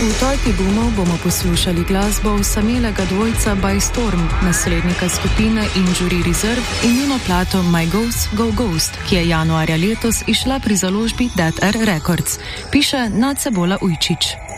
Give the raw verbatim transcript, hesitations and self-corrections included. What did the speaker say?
V Tolpi Bumo bomo poslušali glasbo osamelega dvojca By Storm, naslednika skupine Injury Reserve in njuno plato My Ghost Go Ghost, ki je januarja letos išla pri založbi Dead Air Records, piše Nacebola Ujčič.